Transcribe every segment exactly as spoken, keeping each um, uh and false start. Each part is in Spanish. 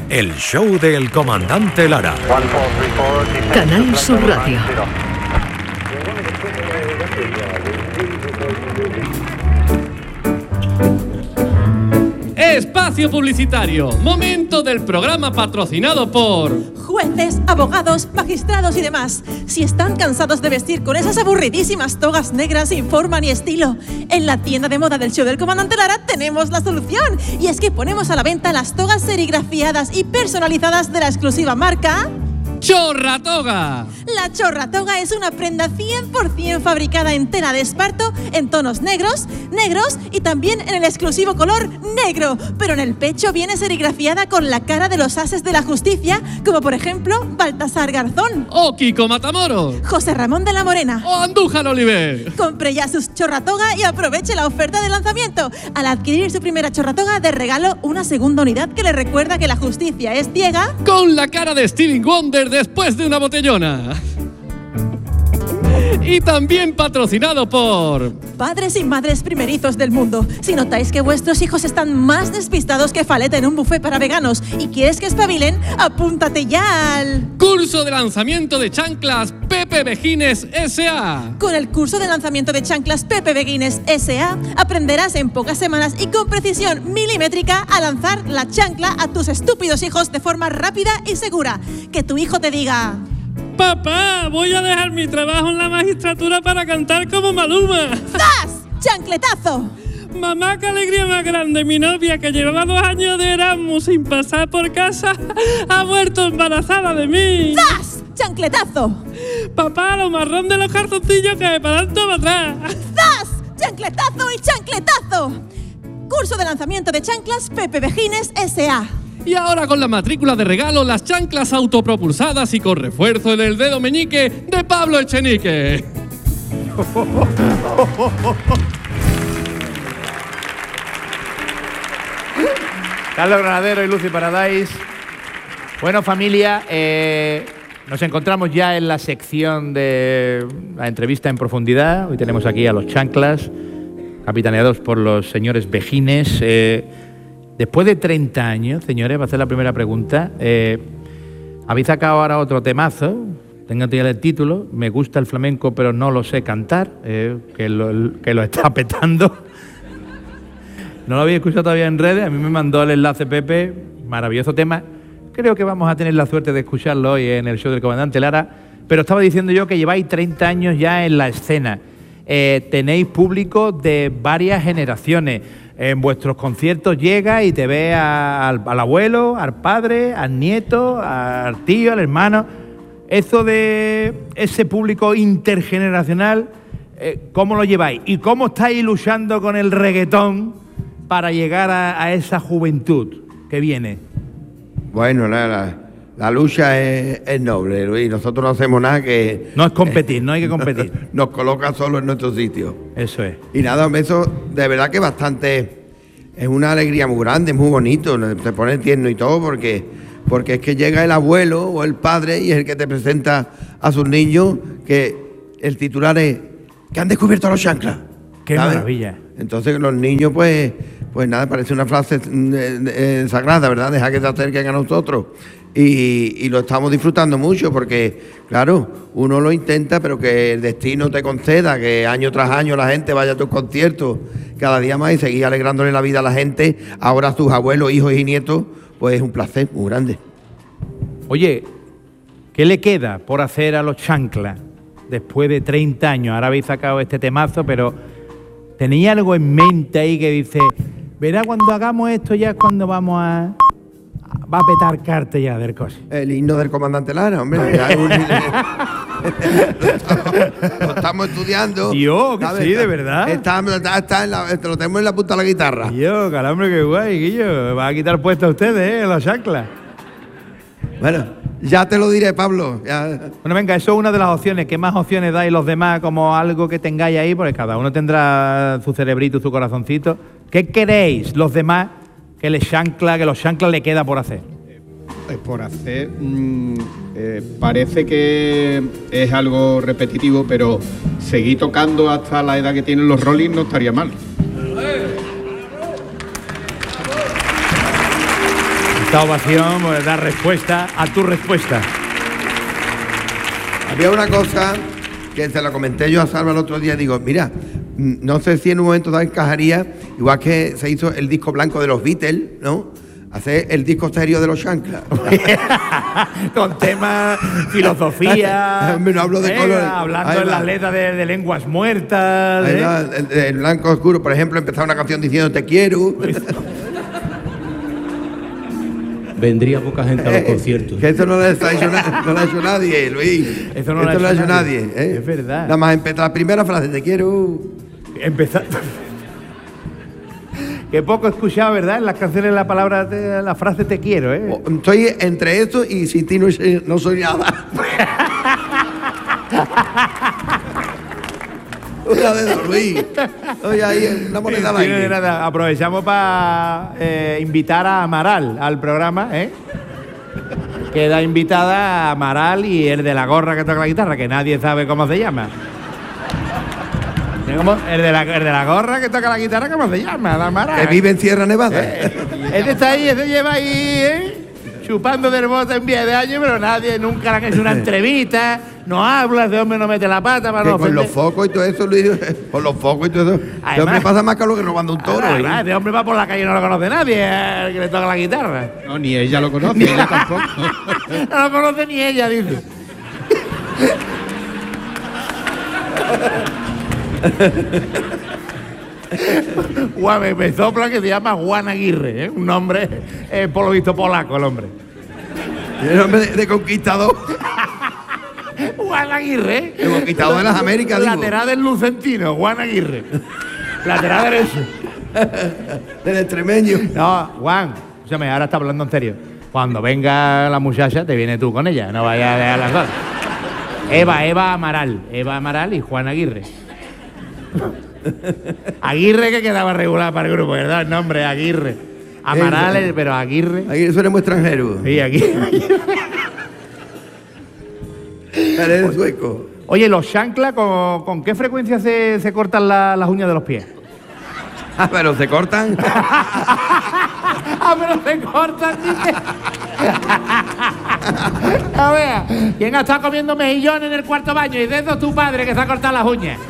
El show del comandante Lara. Canal Sur Radio. Espacio publicitario. Momento del programa patrocinado por jueces, abogados, magistrados y demás. Si están cansados de vestir con esas aburridísimas togas negras sin forma ni estilo, en la tienda de moda del show del comandante Lara tenemos la solución. Y es que ponemos a la venta las togas serigrafiadas y personalizadas de la exclusiva marca Chorratoga. La Chorratoga es una prenda cien por ciento fabricada en tela de esparto en tonos negros, negros y también en el exclusivo color negro. Pero en el pecho viene serigrafiada con la cara de los ases de la justicia, como por ejemplo Baltasar Garzón, o Kiko Matamoros, José Ramón de la Morena o Andújar Oliver. Compre ya sus Chorratoga y aproveche la oferta de lanzamiento. Al adquirir su primera Chorratoga, de regalo una segunda unidad que le recuerda que la justicia es ciega, con la cara de Stevie Wonder después de una botellona. Y también patrocinado por padres y madres primerizos del mundo. Si notáis que vuestros hijos están más despistados que faleta en un buffet para veganos y quieres que espabilen, apúntate ya al curso de lanzamiento de chanclas Pepe Begines S A. Con el curso de lanzamiento de chanclas Pepe Begines S A aprenderás en pocas semanas y con precisión milimétrica a lanzar la chancla a tus estúpidos hijos de forma rápida y segura. Que tu hijo te diga: papá, voy a dejar mi trabajo en la magistratura para cantar como Maluma. ¡Zas! ¡Chancletazo! Mamá, qué alegría más grande. Mi novia, que llevaba dos años de Erasmus sin pasar por casa, ha muerto embarazada de mí. ¡Zas! ¡Chancletazo! Papá, lo marrón de los calzoncillos que para adelante o para atrás. ¡Zas! ¡Chancletazo y chancletazo! Curso de lanzamiento de chanclas Pepe Begines S A. Y ahora con la matrícula de regalo, las chanclas autopropulsadas y con refuerzo en el dedo meñique de Pablo Echenique. Carlos Granadero y Lucy Paradise. Bueno, familia, eh, nos encontramos ya en la sección de la entrevista en profundidad. Hoy tenemos aquí a los chanclas, capitaneados por los señores Begines. Eh, Después de treinta años, señores, va a ser la primera pregunta. Eh, habéis sacado ahora otro temazo, tengo ya el título, Me gusta el flamenco pero no lo sé cantar, eh, que, lo, que lo está petando. No lo habéis escuchado todavía en redes, a mí me mandó el enlace Pepe, maravilloso tema. Creo que vamos a tener la suerte de escucharlo hoy en el show del comandante Lara, pero estaba diciendo yo que lleváis treinta años ya en la escena. Eh, tenéis público de varias generaciones. En vuestros conciertos llega y te ve a, al, al abuelo, al padre, al nieto, al tío, al hermano. Eso de ese público intergeneracional, eh, ¿cómo lo lleváis? ¿Y cómo estáis luchando con el reggaetón para llegar a, a esa juventud que viene? Bueno, la, la, la lucha es, es noble, Luis. Nosotros no hacemos nada que... No es competir, eh, no hay que competir. Nos coloca solo en nuestro sitio. Eso es. Y nada, eso de verdad que bastante... Es una alegría muy grande, muy bonito. Te pone tierno y todo porque, porque es que llega el abuelo o el padre y es el que te presenta a sus niños, que el titular es que han descubierto los chanclas. ¡Qué ¿sabes? maravilla! Entonces los niños, pues, pues nada, parece una frase eh, eh, sagrada, ¿verdad? Deja que se acerquen a nosotros. Y, y lo estamos disfrutando mucho porque, claro, uno lo intenta, pero que el destino te conceda que año tras año la gente vaya a tus conciertos cada día más y seguir alegrándole la vida a la gente. Ahora a tus abuelos, hijos y nietos, pues es un placer muy grande. Oye, ¿qué le queda por hacer a los chanclas después de treinta años? Ahora habéis sacado este temazo, pero ¿tenéis algo en mente ahí que dice, verá, cuando hagamos esto ya es cuando vamos a... va a petar cartas ya del coche? El himno del comandante Lara, hombre. Ya es un... lo, estamos, lo estamos estudiando. Yo, que ¿sabes? Sí, de verdad. Está, está, está en la, lo tenemos en la punta de la guitarra. Yo, calambre, qué guay, Guillo. Va a quitar puesto a ustedes, ¿eh? Los chanclas. Bueno, ya te lo diré, Pablo. Ya. Bueno, venga, eso es una de las opciones. ¿Qué más opciones dais los demás como algo que tengáis ahí? Porque cada uno tendrá su cerebrito, su corazoncito. ¿Qué queréis los demás que les chancla, que los chanclas le queda por hacer? Eh, por hacer, mmm, eh, parece que es algo repetitivo, pero seguir tocando hasta la edad que tienen los Rolling no estaría mal. Esta ovación pues, da respuesta a tu respuesta. Había una cosa que se la comenté yo a Salva el otro día. Digo, mira, no sé si en un momento dado encajaría, igual que se hizo el disco blanco de los Beatles, ¿no? Hacer el disco serio de los chanclas. Con temas, filosofía. No hablo de eh, colores. Hablando Ahí en va. las letras de, de lenguas muertas. Ahí ¿eh? va, el, el blanco oscuro, por ejemplo, empezaba una canción diciendo te quiero. Vendría poca gente a los conciertos. Que eso no lo ha hecho, na- no lo ha hecho nadie, Luis. Eso no lo ha Esto hecho hecho nadie. nadie. ¿eh? Es verdad. Nada más empezar la primera frase, te quiero. Empezar. Que poco he escuchado, ¿verdad? En las canciones la palabra, te- la frase te quiero, ¿eh? O- Estoy entre eso y sin ti no, soy- no soy nada. Una de dos, Luis. Oye, ahí una moneda al Sí, de aire. nada. Aprovechamos para eh, invitar a Amaral al programa, ¿eh? Queda invitada a Amaral y el de la gorra que toca la guitarra, que nadie sabe cómo se llama. ¿Cómo? El de la, el de la gorra que toca la guitarra, ¿cómo se llama? La Amaral. Que vive en Sierra Nevada. Ese está ahí, ese lleva ahí, ¿eh? Chupando del bote en diez de años, pero nadie nunca le ha hecho una entrevista, no habla, ese hombre no mete la pata para Que no con los ofender. focos y todo eso, Luis, con los focos y todo eso. Ese Además- hombre pasa más calor que robando un toro. Ah, ¿eh? ah, ese hombre va por la calle y no lo conoce nadie, el que le toca la guitarra. No, ni ella lo conoce, ella tampoco. No lo conoce ni ella, dice. Guau, me, me sopla que se llama Juan Aguirre, ¿eh? Un nombre, eh, por lo visto, polaco el hombre. Y el hombre de, de conquistador. Juan Aguirre, ¿eh? El conquistador de las Américas, digo. Lateral del Lucentino, Juan Aguirre. Lateral derecho. Del extremeño. No, Juan, escúchame, ahora está hablando en serio. Cuando venga la muchacha, te vienes tú con ella, no vayas a dejar las dos. Eva, Eva Amaral. Eva Amaral y Juan Aguirre. Aguirre que quedaba regular para el grupo, ¿verdad? El nombre, Aguirre. Amaral, Eh, pero Aguirre. Ahí suena muy extranjero. Sí, Aguirre. Eres sueco. Oye, los chanclas, ¿con, con qué frecuencia se, se cortan la- las uñas de los pies? Ah, pero se cortan. ¡Ah, pero se cortan, dice! A ver, ¿quién ha estado comiendo mejillones en el cuarto baño? Y de eso tu padre que se ha cortado las uñas.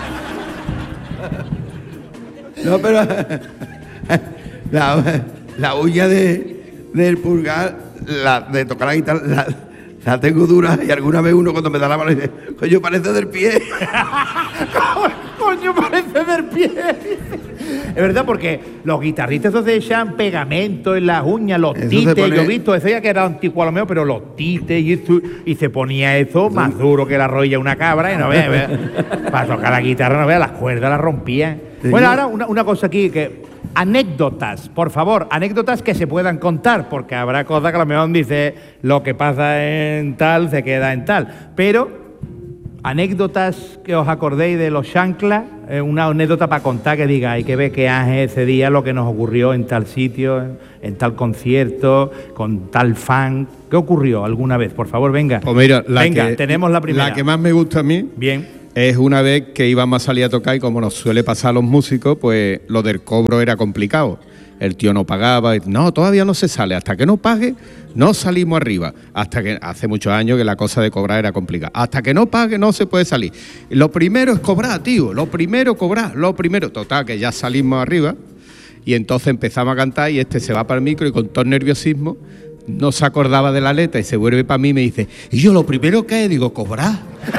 No, pero la, la uña de, del pulgar, la, de tocar la guitarra, la, la tengo dura y alguna vez uno cuando me da la mano dice, coño, parece del pie. Coño, parece del pie. Es verdad, porque los guitarristas esos se echan pegamento en las uñas, los Eso se tites, pone- yo he visto, eso ya que era antiguo a lo mejor, pero los tites y eso, y se ponía eso más duro que la rodilla de una cabra, y no veas, veas, para tocar la guitarra, no veas, las cuerdas las rompían. Sí, Bueno, yo- ahora una, una cosa aquí, que anécdotas, por favor, anécdotas que se puedan contar, porque habrá cosas que a lo mejor dice lo que pasa en tal se queda en tal, pero anécdotas que os acordéis de los chanclas, eh, una anécdota para contar que diga, hay que ver que Ángel ese día lo que nos ocurrió en tal sitio, en, en tal concierto, con tal fan. ¿Qué ocurrió alguna vez? Por favor, venga. Pues mira, la venga, que, tenemos la primera. La que más me gusta a mí Bien. es una vez que íbamos a salir a tocar y como nos suele pasar a los músicos, pues lo del cobro era complicado. El tío no pagaba, y, no, todavía no se sale, hasta que no pague, no salimos arriba. Hasta que hace muchos años que la cosa de cobrar era complicada. Hasta que no pague no se puede salir. Lo primero es cobrar, tío, lo primero cobrar, lo primero. Total, que ya salimos arriba y entonces empezamos a cantar y este se va para el micro y con todo el nerviosismo no se acordaba de la letra y se vuelve para mí y me dice, y yo lo primero que digo, cobrar.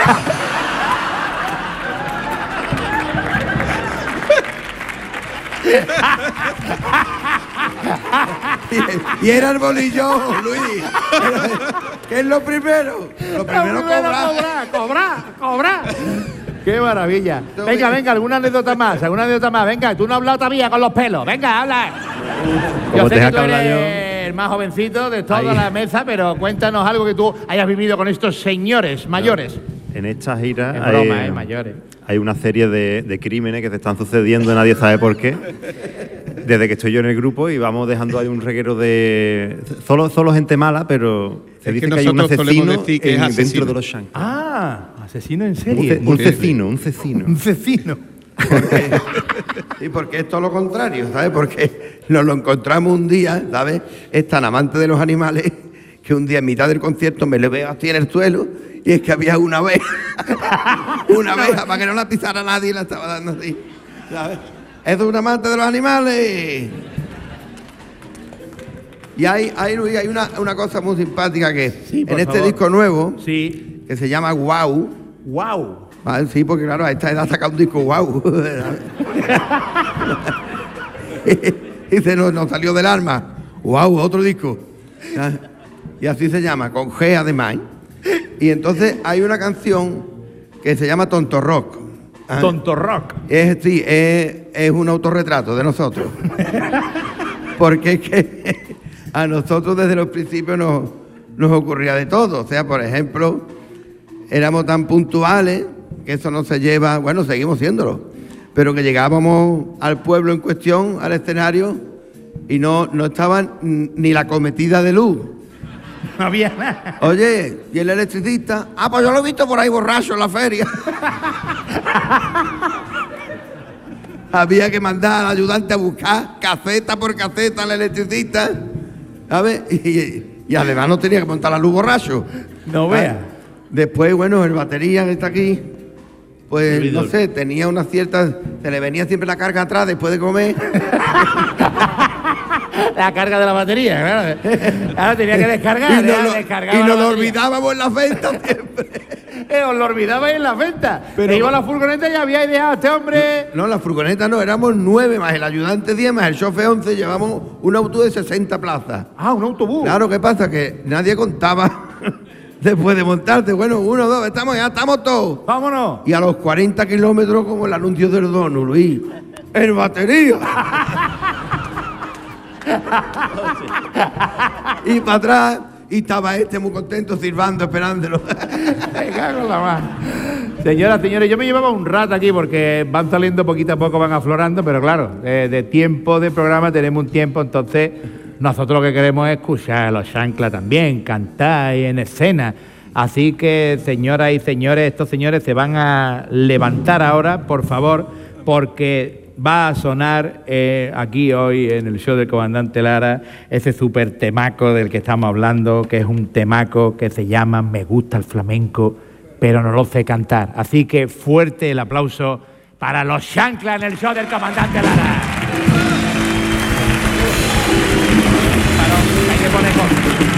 Y, y era el bolillo, Luis. ¿Qué es lo primero? Lo primero cobrar. cobrar, cobrar, cobrar. ¡Qué maravilla! Venga, venga, alguna anécdota más, alguna anécdota más. Venga, tú no has hablado todavía con los pelos. Venga, habla. Yo Como sé te que deja tú que hablar eres el más jovencito de toda Ahí. la mesa, pero cuéntanos algo que tú hayas vivido con estos señores mayores. En esta gira Es hay, broma, eh, mayores. hay una serie de, de crímenes que se están sucediendo, nadie sabe por qué. Desde que estoy yo en el grupo y vamos dejando ahí un reguero de... Solo, solo gente mala, pero se Es dice que que, hay un nosotros solemos asesino decir que es en- asesino. dentro de los Shanks. Ah, asesino en Un, serie. ce- un cecino, un cecino. Un cecino. Porque, y porque es todo lo contrario, ¿sabes? Porque nos lo encontramos un día, ¿sabes? Es tan amante de los animales que un día en mitad del concierto me le veo así en el suelo y es que había una abeja, una abeja, para que no la pisara nadie, la estaba dando así, ¿sabes? Es un amante de los animales. Y hay, hay, hay una, una cosa muy simpática que sí, en este favor. disco nuevo, sí. que se llama Wow. Wow. ¿Vale? Sí, porque claro, a esta edad saca un disco Wow. Y se nos, nos salió del alma. Wow, otro disco. Y así se llama, con G además. Y entonces hay una canción que se llama Tonto Rock. ¿Ah? Tonto Rock. Es, sí, es, es un autorretrato de nosotros. Porque es que a nosotros desde los principios nos, nos ocurría de todo. O sea, por ejemplo, éramos tan puntuales que eso no se lleva, bueno, seguimos siéndolo, pero que llegábamos al pueblo en cuestión, al escenario, y no, no estaba ni la cometida de luz. No había nada. Oye, ¿y el electricista? Ah, pues yo lo he visto por ahí borracho en la feria. Había que mandar al ayudante a buscar caseta por caseta al electricista, ¿sabes? Y, y además no tenía que montar la luz borracho. No vea. Después, bueno, el batería que está aquí, pues no sé, tenía una cierta... Se le venía siempre la carga atrás después de comer. La carga de la batería, claro. Ahora tenía que descargar. Y, no lo, descargar y nos lo olvidábamos en la venta siempre. Eh, os lo olvidabais en la venta. Pero iba a la furgoneta y había ideado a este hombre. No, la furgoneta no, éramos nueve, más el ayudante diez, más el chofer once, llevamos un autobús de sesenta plazas. Ah, un autobús. Claro, ¿qué pasa? Que nadie contaba después de montarte. Bueno, uno, dos, estamos, ya estamos todos. Vámonos. Y a los cuarenta kilómetros, como el anuncio del dono, Luis, el batería. Y para atrás, y estaba este muy contento, silbando, esperándolo. Me cago en la mano. Señoras, señores, yo me llevaba un rato aquí porque van saliendo poquito a poco, van aflorando, pero claro, de, de tiempo de programa tenemos un tiempo, entonces nosotros lo que queremos es escuchar a los chanclas también, cantar y en escena. Así que, señoras y señores, estos señores se van a levantar ahora, por favor, porque va a sonar eh, aquí hoy en el show del Comandante Lara ese super temaco del que estamos hablando, que es un temaco que se llama Me gusta el flamenco, pero no lo sé cantar. Así que fuerte el aplauso para los chanclas en el show del Comandante Lara. Hay que poner cosas.